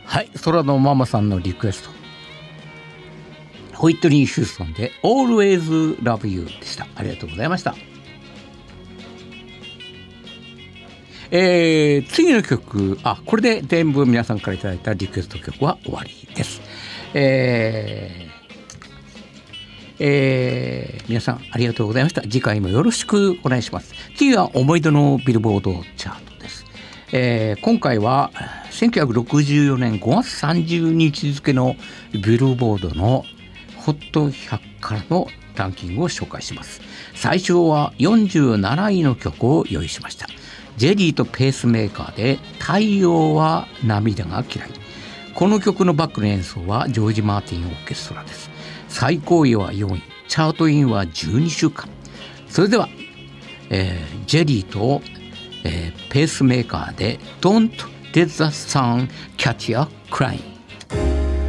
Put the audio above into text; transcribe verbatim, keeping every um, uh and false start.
はい、空のママさんのリクエスト、ホイットニー・ヒューストンで Always Love You でした。ありがとうございました。えー、次の曲、あ、これで全部皆さんからいただいたリクエスト曲は終わりです。えーえー、皆さんありがとうございました。次回もよろしくお願いします。次は思い出のビルボードチャートです。えー、今回はせんきゅうひゃくろくじゅうよねんごがつさんじゅうにち付のビルボードのホットひゃくからのランキングを紹介します。最初はよんじゅうなないの曲を用意しました。ジェリーとペースメーカーで太陽は涙が嫌い。この曲のバックの演奏はジョージ・マーティンオーケストラです。最高位はよんい、チャートインはじゅうにしゅうかん。それでは、えー、ジェリーと、えー、ペースメーカーで Don't Let the Sun Catch You Crying。